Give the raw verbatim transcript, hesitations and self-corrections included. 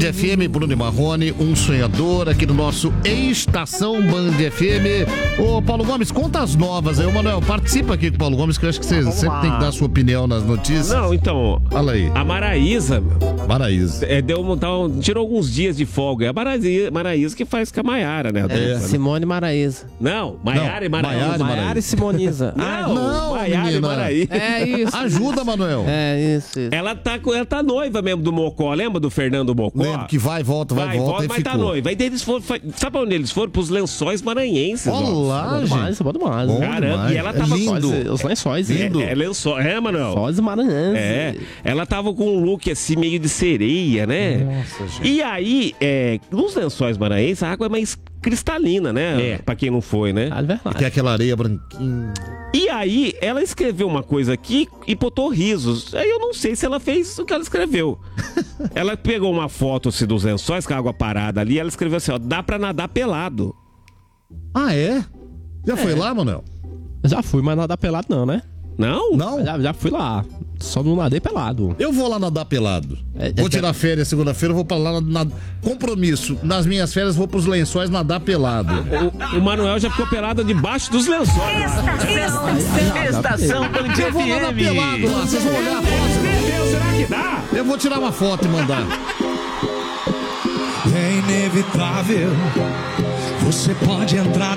F M, Bruno e Marrone, um sonhador aqui no nosso Estação Band F M. Ô, Paulo Gomes, conta as novas aí. Ô, Manuel, participa aqui com o Paulo Gomes, que eu acho que você Vamos sempre lá. tem que dar a sua opinião nas notícias. Não, então, Fala aí. a Maraísa, meu, Maraísa. é, deu, um- tá um- tirou alguns dias de folga. É a Maraísa, Maraísa que faz com a Maiara, né? a dupla, né? Simone Maraísa. Não, Maiara e Não, Maraísa. Maiara e Maiara e Simoniza. Ah, Não, não, Maiara e menina. Maraísa. é isso. Ajuda, Manuel. É isso, isso. Ela tá, com- ela tá noiva mesmo do Mocó. Lembra do Fernando Mocó? Lembra que vai, volta, vai, Vai, volta, volta, e mas ficou. tá noiva. Aí daí eles foram, foi- sabe onde eles foram? Pros Lençóis Maranhenses. Olha ó. lá, Bom demais, gente. bom demais. Bom Caramba, demais. e ela É tava lindo. Os, os lençóis, É, lindo. é lençóis, é, Manuel? Lençóis maranhenses. É, ela tava com um look assim, meio de sereia, né? Nossa, gente. E aí, é, nos Lençóis Maranhenses, a água é mais cristalina, né? É. Pra quem não foi, né? Ah, de verdade. Que é aquela areia branquinha. E aí, ela escreveu uma coisa aqui e botou risos. Aí eu não sei se ela fez o que ela escreveu. Ela pegou uma foto assim, dos lençóis com a água parada ali, ela escreveu assim, ó, dá pra nadar pelado. Ah, é? Já foi lá, Manuel? Já fui, mas nadar pelado não, né? Não? Não? Já, já fui lá. Só não nadei pelado. Eu vou lá nadar pelado. É, vou é, tirar férias segunda-feira, vou pra lá nadar. Compromisso. Nas minhas férias, vou pros lençóis nadar pelado. O, o Manuel já ficou pelado debaixo dos lençóis. Estação Band Eu vou nadar pelado F M. lá, vocês vão olhar a foto. Meu Deus, será que dá? Eu vou tirar uma foto e mandar. É inevitável. Você pode entrar